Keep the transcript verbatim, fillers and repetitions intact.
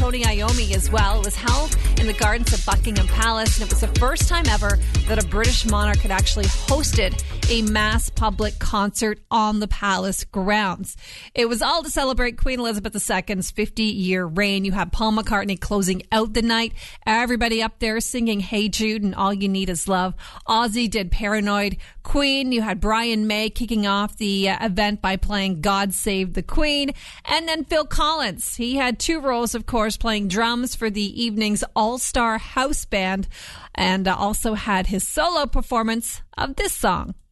Tony Iommi as well. It was held in the gardens of Buckingham Palace, and it was the first time ever that a British monarch had actually hosted a mass public concert on the palace grounds. It was all to celebrate Queen Elizabeth the Second's fifty-year reign. You had Paul McCartney closing out the night. Everybody up there singing Hey Jude and All You Need Is Love. Ozzy did Paranoid Queen. You had Brian May kicking off the uh, event by playing God Save the Queen. And then Phil Collins. He had two roles, of course, playing drums for the evening's all-star house band, and uh, also had his solo performance of this song.